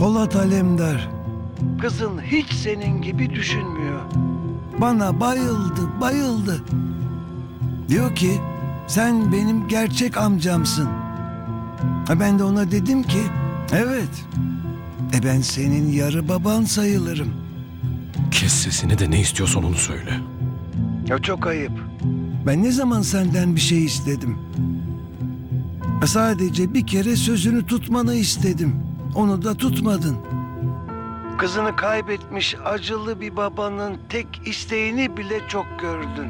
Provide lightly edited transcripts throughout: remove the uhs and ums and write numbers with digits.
Polat Alemdar, kızın hiç senin gibi düşünmüyor. Bana bayıldı. Diyor ki sen benim gerçek amcamsın. Ben de ona dedim ki evet. Ben senin yarı baban sayılırım. Kes sesini de ne istiyorsan onu söyle. Ya çok ayıp. Ben ne zaman senden bir şey istedim? Sadece bir kere sözünü tutmanı istedim. Onu da tutmadın. Kızını kaybetmiş acılı bir babanın tek isteğini bile çok gördün.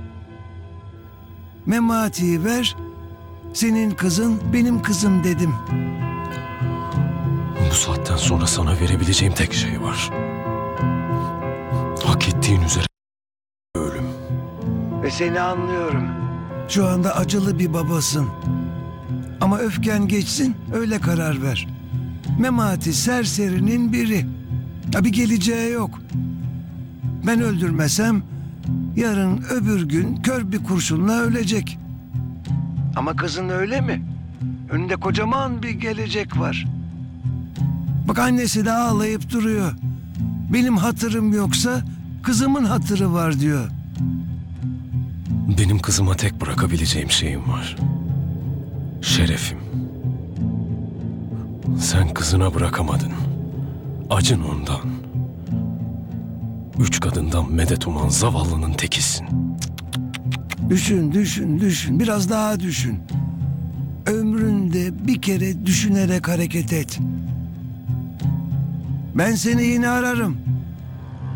Memati'yi ver, senin kızın benim kızım dedim. Bu saatten sonra sana verebileceğim tek şey var. Hak ettiğin üzere ölüm. Ve seni anlıyorum. Şu anda acılı bir babasın. Ama öfken geçsin, öyle karar ver. Memati serserinin biri. Bir geleceği yok. Ben öldürmesem yarın öbür gün kör bir kurşunla ölecek. Ama kızın öyle mi? Önünde kocaman bir gelecek var. Bak annesi de ağlayıp duruyor. Benim hatırım yoksa kızımın hatırı var diyor. Benim kızıma tek bırakabileceğim şeyim var. Şerefim. Sen kızına bırakamadın. Acın ondan. 3 kadından medet uman zavallının tekisin. Düşün. Biraz daha düşün. Ömründe bir kere düşünerek hareket et. Ben seni yine ararım.